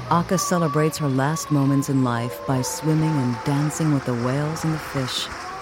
Akka celebrates her last moments in life by swimming and dancing with the whales and the fish,